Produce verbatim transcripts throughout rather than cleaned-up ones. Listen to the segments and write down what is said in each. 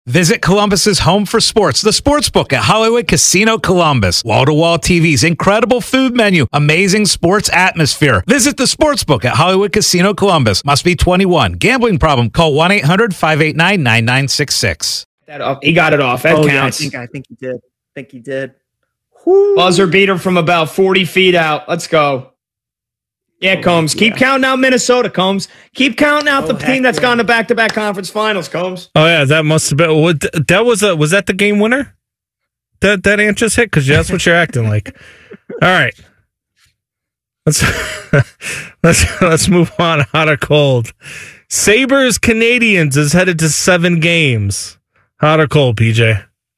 Visit Columbus's home for sports, the Sportsbook at Hollywood Casino Columbus. Wall-to-wall T Vs, incredible food menu, amazing sports atmosphere. Visit the Sportsbook at Hollywood Casino Columbus. Must be twenty-one. Gambling problem? Call one eight hundred five eight nine nine nine six six. That off. He got it off. That oh, counts. Yeah, I think I think he did. I think he did. Woo. Buzzer beater from about forty feet out. Let's go. Yeah, Combs. Keep yeah. counting out Minnesota, Combs. Keep counting out oh, the team that's yeah. gone to back-to-back conference finals, Combs. Oh, yeah, that must have been. What, that was a, was that the game winner? That that ant just hit? Because that's what you're acting like. All right. Let's let's let's move on. Hot or cold? Sabres Canadians is headed to seven games. Hot or cold, P J?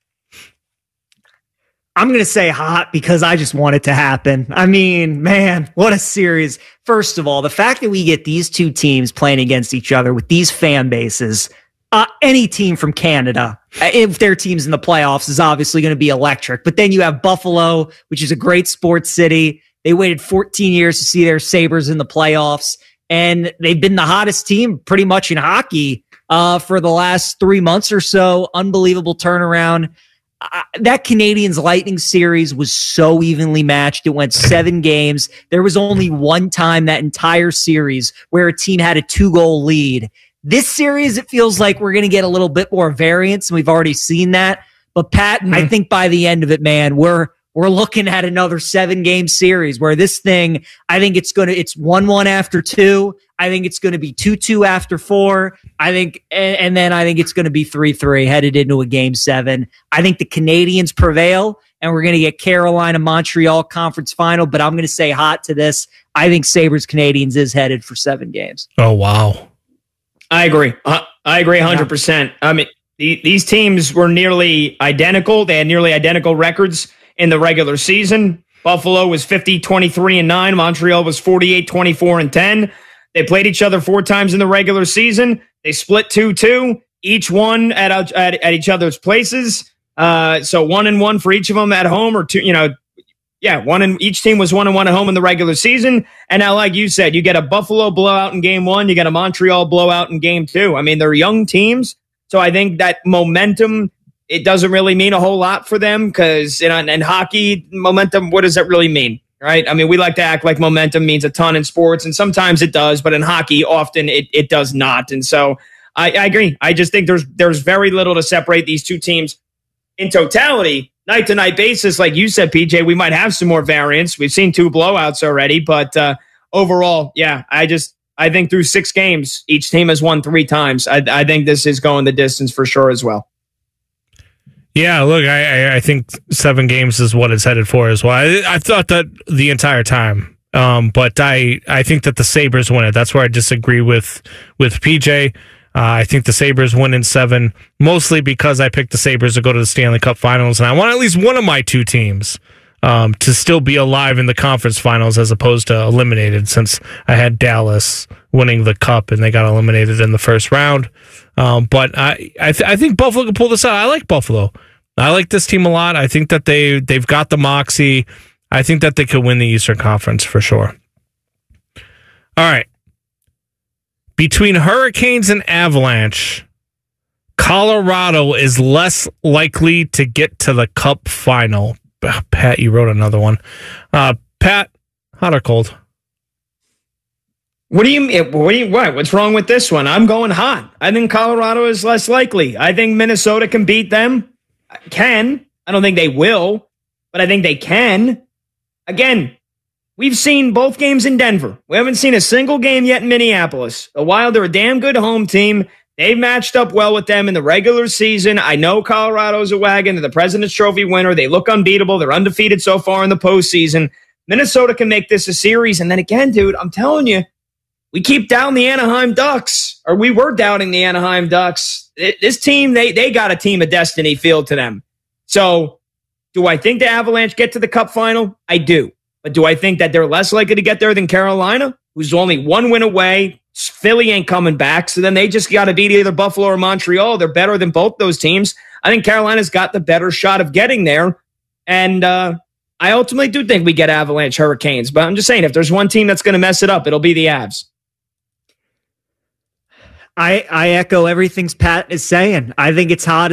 I'm going to say hot because I just want it to happen. I mean, man, what a series. First of all, the fact that we get these two teams playing against each other with these fan bases, uh, any team from Canada, if their team's in the playoffs, is obviously going to be electric. But then you have Buffalo, which is a great sports city. They waited fourteen years to see their Sabres in the playoffs, and they've been the hottest team pretty much in hockey uh, for the last three months or so. Unbelievable turnaround. Uh, that Canadians Lightning series was so evenly matched. It went seven games. There was only one time that entire series where a team had a two-goal lead. This series, it feels like we're going to get a little bit more variance, and we've already seen that. But Pat, mm-hmm. I think by the end of it, man, we're we're looking at another seven-game series where this thing, I think it's going to, it's one one after two. I think it's going to be two two after four. I think, and, and then I think it's going to be three three headed into a game seven. I think the Canadians prevail, and we're going to get Carolina Montreal conference final, but I'm going to say hot to this. I think Sabres Canadians is headed for seven games. Oh, wow. I agree. Uh, I agree one hundred percent. I mean, the, these teams were nearly identical. They had nearly identical records in the regular season. Buffalo was fifty twenty-three and nine. Montreal was forty-eight twenty-four and ten. They played each other four times in the regular season. They split two two, each one at at, at each other's places. Uh, so one and one for each of them at home, or two, you know, yeah, one and each team was one and one at home in the regular season. And now, like you said, you get a Buffalo blowout in game one, you get a Montreal blowout in game two. I mean, they're young teams, so I think that momentum, it doesn't really mean a whole lot for them because, you know, in, in hockey, momentum, what does that really mean? Right? I mean, we like to act like momentum means a ton in sports, and sometimes it does, but in hockey, often it, it does not. And so I, I agree. I just think there's there's very little to separate these two teams in totality. Night to night basis, like you said, P J, we might have some more variance. We've seen two blowouts already, but uh, overall, yeah, I just I think through six games, each team has won three times. I, I think this is going the distance for sure as well. Yeah, look, I, I think seven games is what it's headed for as well. I, I thought that the entire time, um, but I, I think that the Sabres win it. That's where I disagree with with P J. Uh, I think the Sabres win in seven, mostly because I picked the Sabres to go to the Stanley Cup Finals, and I want at least one of my two teams um, to still be alive in the conference finals as opposed to eliminated, since I had Dallas winning the Cup and they got eliminated in the first round. Um, but I I, th- I think Buffalo can pull this out. I like Buffalo. I like this team a lot. I think that they, they've got the moxie. I think that they could win the Eastern Conference for sure. All right. Between Hurricanes and Avalanche, Colorado is less likely to get to the Cup final. Pat, you wrote another one. Uh, Pat, hot or cold? What do you mean? What do you, what? What's wrong with this one? I'm going hot. I think Colorado is less likely. I think Minnesota can beat them. Can. I don't think they will, but I think they can. Again, we've seen both games in Denver. We haven't seen a single game yet in Minneapolis. The Wild are a damn good home team. They've matched up well with them in the regular season. I know Colorado's a wagon. They're the President's Trophy winner. They look unbeatable. They're undefeated so far in the postseason. Minnesota can make this a series. And then again, dude, I'm telling you, we keep down the Anaheim Ducks, or we were doubting the Anaheim Ducks. This team, they they got a team of destiny feel to them. So do I think the Avalanche get to the Cup final? I do. But do I think that they're less likely to get there than Carolina, who's only one win away? Philly ain't coming back. So then they just got to beat either Buffalo or Montreal. They're better than both those teams. I think Carolina's got the better shot of getting there. And uh, I ultimately do think we get Avalanche Hurricanes. But I'm just saying, if there's one team that's going to mess it up, it'll be the Avs. I, I echo everything Pat is saying. I think it's hot